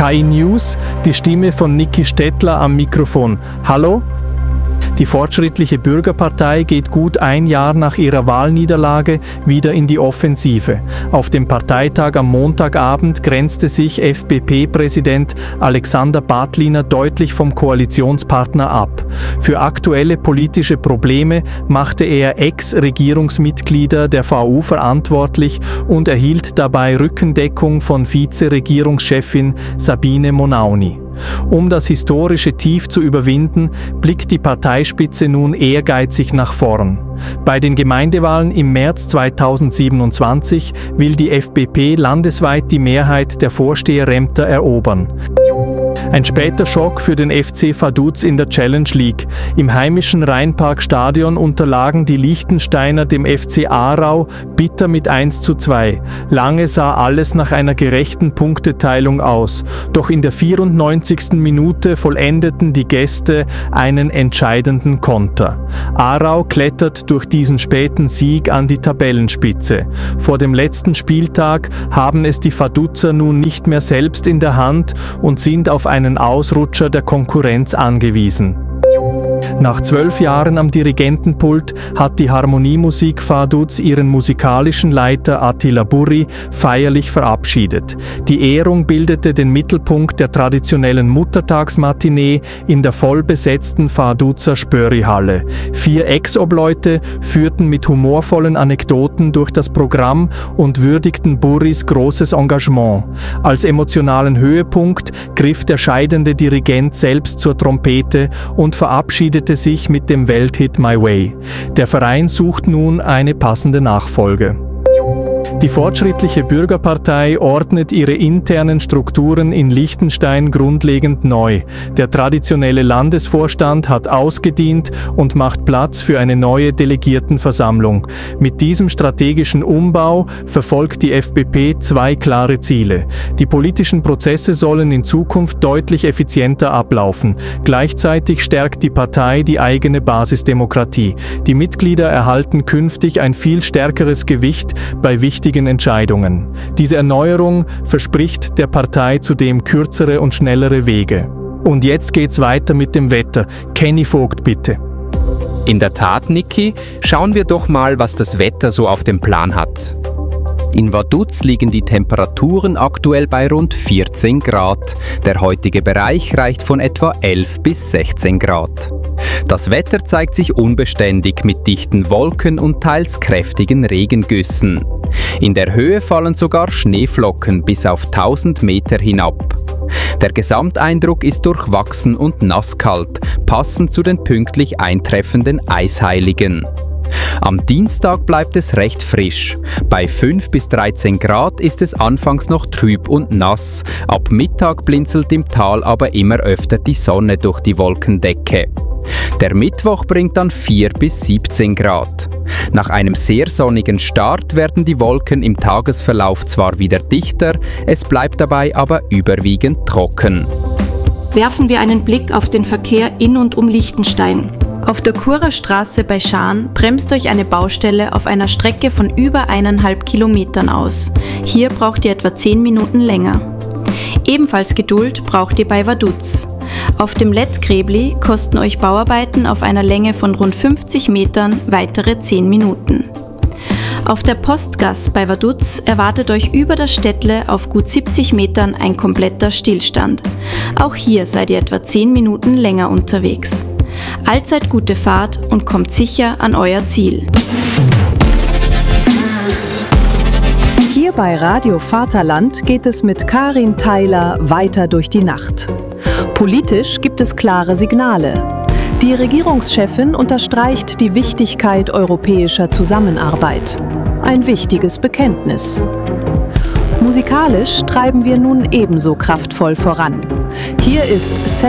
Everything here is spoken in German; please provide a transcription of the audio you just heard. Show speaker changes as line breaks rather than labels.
KI News, die Stimme von Niki Stettler am Mikrofon. Hallo? Die Fortschrittliche Bürgerpartei geht gut ein Jahr nach ihrer Wahlniederlage wieder in die Offensive. Auf dem Parteitag am Montagabend grenzte sich FPP-Präsident Alexander Badliner deutlich vom Koalitionspartner ab. Für aktuelle politische Probleme machte er Ex-Regierungsmitglieder der VU verantwortlich und erhielt dabei Rückendeckung von Vize-Regierungschefin Sabine Monauni. Um das historische Tief zu überwinden, blickt die Parteispitze nun ehrgeizig nach vorn. Bei den Gemeindewahlen im März 2027 will die FPP landesweit die Mehrheit der Vorsteherämter erobern. Ein später Schock für den FC Vaduz in der Challenge League. Im heimischen Rheinpark-Stadion unterlagen die Liechtensteiner dem FC Aarau bitter mit 1:2. Lange sah alles nach einer gerechten Punkteteilung aus. Doch in der 94. Minute vollendeten die Gäste einen entscheidenden Konter. Aarau klettert durch diesen späten Sieg an die Tabellenspitze. Vor dem letzten Spieltag haben es die Vaduzer nun nicht mehr selbst in der Hand und sind auf einen Ausrutscher der Konkurrenz angewiesen. Nach 12 Jahren am Dirigentenpult hat die Harmoniemusik Vaduz ihren musikalischen Leiter Attila Burri feierlich verabschiedet. Die Ehrung bildete den Mittelpunkt der traditionellen Muttertagsmatinee in der vollbesetzten Vaduzer Spöri-Halle. 4 Ex-Obleute führten mit humorvollen Anekdoten durch das Programm und würdigten Burris großes Engagement. Als emotionalen Höhepunkt griff der scheidende Dirigent selbst zur Trompete und verabschiedete sich mit dem Welthit My Way. Der Verein sucht nun eine passende Nachfolge. Die Fortschrittliche Bürgerpartei ordnet ihre internen Strukturen in Liechtenstein grundlegend neu. Der traditionelle Landesvorstand hat ausgedient und macht Platz für eine neue Delegiertenversammlung. Mit diesem strategischen Umbau verfolgt die FPP 2 klare Ziele. Die politischen Prozesse sollen in Zukunft deutlich effizienter ablaufen. Gleichzeitig stärkt die Partei die eigene Basisdemokratie. Die Mitglieder erhalten künftig ein viel stärkeres Gewicht bei wichtigen Entscheidungen. Diese Erneuerung verspricht der Partei zudem kürzere und schnellere Wege. Und jetzt geht's weiter mit dem Wetter. Kenny Vogt, bitte.
In der Tat, Niki, schauen wir doch mal, was das Wetter so auf dem Plan hat. In Vaduz liegen die Temperaturen aktuell bei rund 14 Grad. Der heutige Bereich reicht von etwa 11 bis 16 Grad. Das Wetter zeigt sich unbeständig mit dichten Wolken und teils kräftigen Regengüssen. In der Höhe fallen sogar Schneeflocken bis auf 1000 Meter hinab. Der Gesamteindruck ist durchwachsen und nasskalt, passend zu den pünktlich eintreffenden Eisheiligen. Am Dienstag bleibt es recht frisch. Bei 5 bis 13 Grad ist es anfangs noch trüb und nass. Ab Mittag blinzelt im Tal aber immer öfter die Sonne durch die Wolkendecke. Der Mittwoch bringt dann 4 bis 17 Grad. Nach einem sehr sonnigen Start werden die Wolken im Tagesverlauf zwar wieder dichter, es bleibt dabei aber überwiegend trocken.
Werfen wir einen Blick auf den Verkehr in und um Liechtenstein. Auf der Churer Straße bei Schaan bremst euch eine Baustelle auf einer Strecke von über 1,5 Kilometern aus. Hier braucht ihr etwa 10 Minuten länger. Ebenfalls Geduld braucht ihr bei Vaduz. Auf dem Letzgräbli kosten euch Bauarbeiten auf einer Länge von rund 50 Metern weitere 10 Minuten. Auf der Postgasse bei Vaduz erwartet euch über das Städtle auf gut 70 Metern ein kompletter Stillstand. Auch hier seid ihr etwa 10 Minuten länger unterwegs. Allzeit gute Fahrt und kommt sicher an euer Ziel.
Hier bei Radio Vaterland geht es mit Karin Theiler weiter durch die Nacht. Politisch gibt es klare Signale. Die Regierungschefin unterstreicht die Wichtigkeit europäischer Zusammenarbeit. Ein wichtiges Bekenntnis. Musikalisch treiben wir nun ebenso kraftvoll voran. Hier ist